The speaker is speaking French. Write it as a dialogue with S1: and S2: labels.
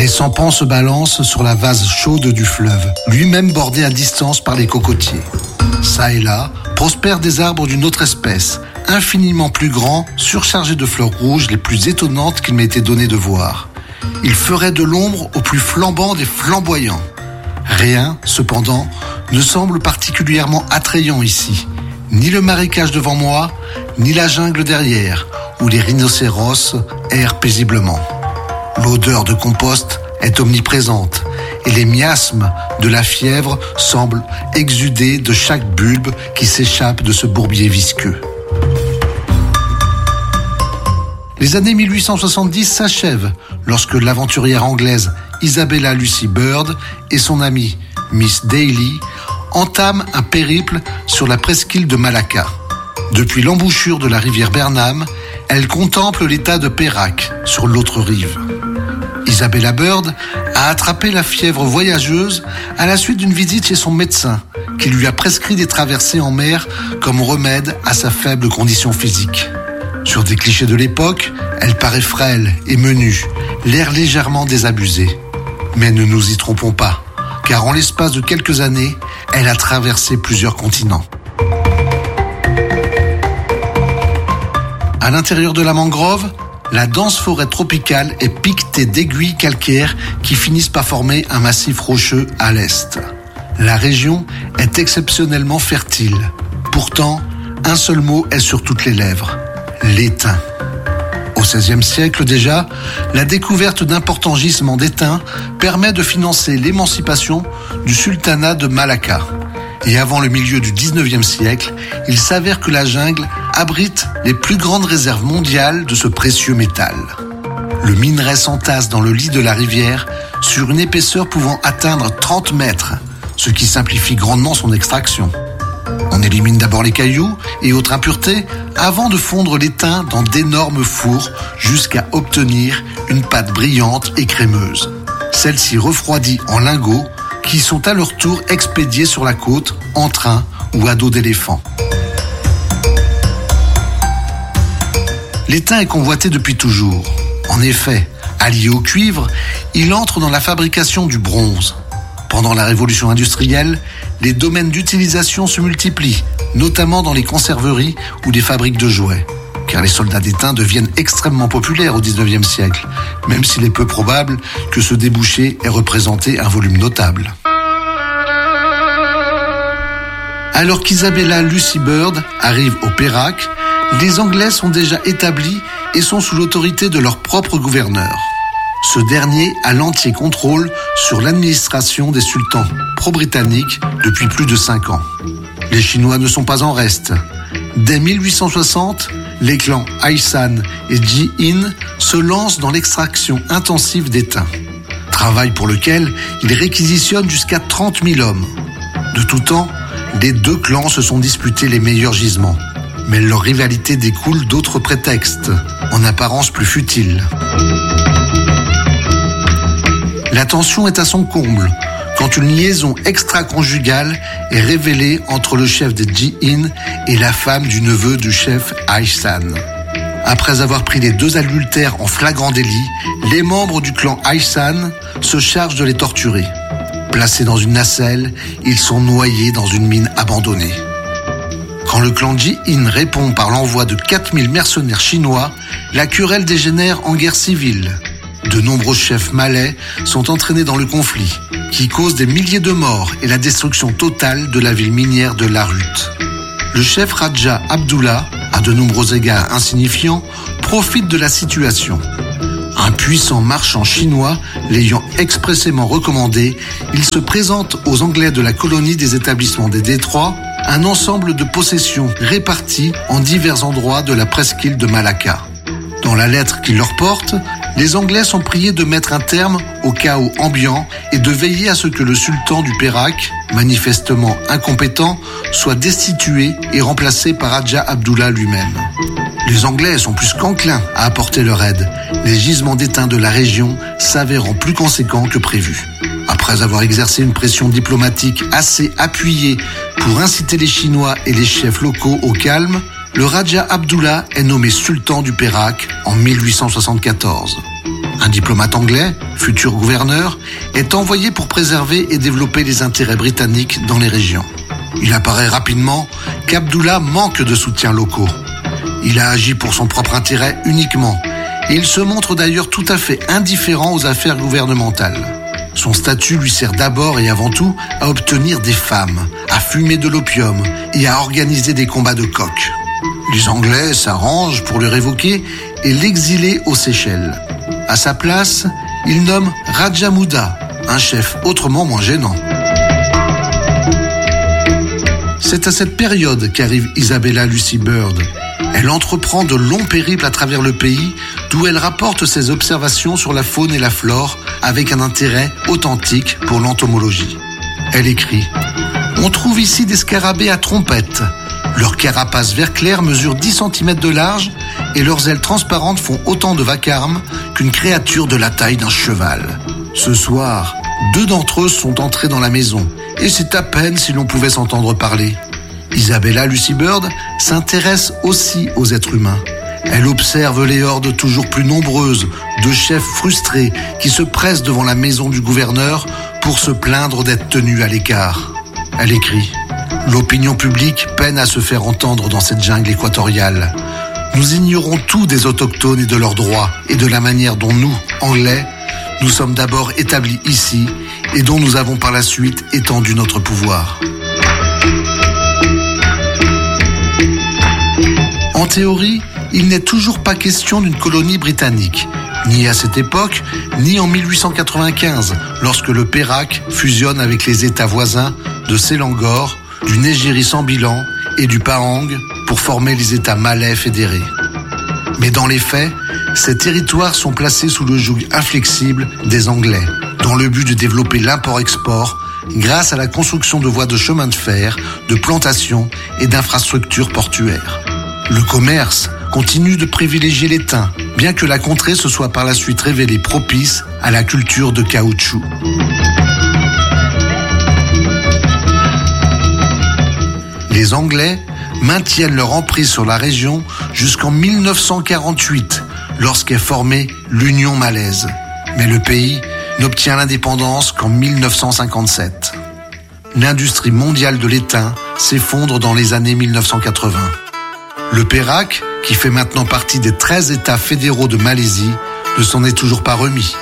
S1: Les sampans se balancent sur la vase chaude du fleuve, lui-même bordé à distance par les cocotiers. Ça et là, prospèrent des arbres d'une autre espèce, infiniment plus grands, surchargés de fleurs rouges les plus étonnantes qu'il m'ait été donné de voir. Ils feraient de l'ombre au plus flambant des flamboyants. Rien, cependant, ne semble particulièrement attrayant ici. Ni le marécage devant moi, ni la jungle derrière, où les rhinocéros errent paisiblement. L'odeur de compost est omniprésente et les miasmes de la fièvre semblent exuder de chaque bulbe qui s'échappe de ce bourbier visqueux. Les années 1870 s'achèvent lorsque l'aventurière anglaise Isabella Lucy Bird et son amie Miss Daly entament un périple sur la presqu'île de Malacca. Depuis l'embouchure de la rivière Burnham, elle contemple l'état de Perak sur l'autre rive. Isabella Bird a attrapé la fièvre voyageuse à la suite d'une visite chez son médecin qui lui a prescrit des traversées en mer comme remède à sa faible condition physique. Sur des clichés de l'époque, elle paraît frêle et menue, l'air légèrement désabusé. Mais ne nous y trompons pas, car en l'espace de quelques années, elle a traversé plusieurs continents. À l'intérieur de la mangrove, la dense forêt tropicale est piquetée d'aiguilles calcaires qui finissent par former un massif rocheux à l'est. La région est exceptionnellement fertile. Pourtant, un seul mot est sur toutes les lèvres: l'étain. Au XVIe siècle déjà, la découverte d'importants gisements d'étain permet de financer l'émancipation du sultanat de Malacca. Et avant le milieu du XIXe siècle, il s'avère que la jungle abrite les plus grandes réserves mondiales de ce précieux métal. Le minerai s'entasse dans le lit de la rivière sur une épaisseur pouvant atteindre 30 mètres, ce qui simplifie grandement son extraction. On élimine d'abord les cailloux et autres impuretés avant de fondre l'étain dans d'énormes fours jusqu'à obtenir une pâte brillante et crémeuse. Celle-ci refroidie en lingots qui sont à leur tour expédiés sur la côte en train ou à dos d'éléphant. L'étain est convoité depuis toujours. En effet, allié au cuivre, il entre dans la fabrication du bronze. Pendant la révolution industrielle, les domaines d'utilisation se multiplient, notamment dans les conserveries ou les fabriques de jouets. Car les soldats d'étain deviennent extrêmement populaires au XIXe siècle, même s'il est peu probable que ce débouché ait représenté un volume notable. Alors qu'Isabella Lucy Bird arrive au Perak, les Anglais sont déjà établis et sont sous l'autorité de leur propre gouverneur. Ce dernier a l'entier contrôle sur l'administration des sultans pro-britanniques depuis plus de 5 ans. Les Chinois ne sont pas en reste. Dès 1860, les clans Aisan et Ji-in se lancent dans l'extraction intensive d'étain. Travail pour lequel ils réquisitionnent jusqu'à 30 000 hommes. De tout temps, les deux clans se sont disputés les meilleurs gisements. Mais leur rivalité découle d'autres prétextes, en apparence plus futiles. La tension est à son comble quand une liaison extra-conjugale est révélée entre le chef des Ji-in et la femme du neveu du chef Aisan. Après avoir pris les deux adultères en flagrant délit, les membres du clan Aisan se chargent de les torturer. Placés dans une nacelle, ils sont noyés dans une mine abandonnée. Quand le clan Ji-in répond par l'envoi de 4000 mercenaires chinois, la querelle dégénère en guerre civile. De nombreux chefs malais sont entraînés dans le conflit, qui cause des milliers de morts et la destruction totale de la ville minière de Larut. Le chef Raja Abdullah, à de nombreux égards insignifiant, profite de la situation. Un puissant marchand chinois l'ayant expressément recommandé, il se présente aux Anglais de la colonie des établissements des détroits un ensemble de possessions réparties en divers endroits de la presqu'île de Malacca. Dans la lettre qu'il leur porte, les Anglais sont priés de mettre un terme au chaos ambiant et de veiller à ce que le sultan du Perak, manifestement incompétent, soit destitué et remplacé par Raja Abdullah lui-même. Les Anglais sont plus qu'enclins à apporter leur aide, les gisements d'étain de la région s'avérant plus conséquents que prévu. Après avoir exercé une pression diplomatique assez appuyée pour inciter les Chinois et les chefs locaux au calme, le Raja Abdullah est nommé sultan du Perak en 1874. Un diplomate anglais, futur gouverneur, est envoyé pour préserver et développer les intérêts britanniques dans les régions. Il apparaît rapidement qu'Abdullah manque de soutiens locaux. Il a agi pour son propre intérêt uniquement, et il se montre d'ailleurs tout à fait indifférent aux affaires gouvernementales. Son statut lui sert d'abord et avant tout à obtenir des femmes, à fumer de l'opium et à organiser des combats de coqs. Les Anglais s'arrangent pour le révoquer et l'exiler aux Seychelles. À sa place, il nomme Raja Mouda, un chef autrement moins gênant. C'est à cette période qu'arrive Isabella Lucy Bird. Elle entreprend de longs périples à travers le pays, d'où elle rapporte ses observations sur la faune et la flore avec un intérêt authentique pour l'entomologie. Elle écrit « On trouve ici des scarabées à trompettes. Leur carapace vert clair mesure 10 cm de large et leurs ailes transparentes font autant de vacarme qu'une créature de la taille d'un cheval. Ce soir, 2 d'entre eux sont entrés dans la maison et c'est à peine si l'on pouvait s'entendre parler. » Isabella Lucy Bird s'intéresse aussi aux êtres humains. Elle observe les hordes toujours plus nombreuses de chefs frustrés qui se pressent devant la maison du gouverneur pour se plaindre d'être tenus à l'écart. Elle écrit « L'opinion publique peine à se faire entendre dans cette jungle équatoriale. Nous ignorons tout des autochtones et de leurs droits et de la manière dont nous, Anglais, nous sommes d'abord établis ici et dont nous avons par la suite étendu notre pouvoir. » En théorie, il n'est toujours pas question d'une colonie britannique, ni à cette époque, ni en 1895, lorsque le Perak fusionne avec les États voisins de Selangor, du Negeri-Sembilan et du Pahang pour former les États malais fédérés. Mais dans les faits, ces territoires sont placés sous le joug inflexible des Anglais, dans le but de développer l'import-export grâce à la construction de voies de chemin de fer, de plantations et d'infrastructures portuaires. Le commerce continue de privilégier l'étain, bien que la contrée se soit par la suite révélée propice à la culture de caoutchouc. Les Anglais maintiennent leur emprise sur la région jusqu'en 1948, lorsqu'est formée l'Union malaise. Mais le pays n'obtient l'indépendance qu'en 1957. L'industrie mondiale de l'étain s'effondre dans les années 1980. Le Perak, qui fait maintenant partie des 13 États fédéraux de Malaisie, ne s'en est toujours pas remis.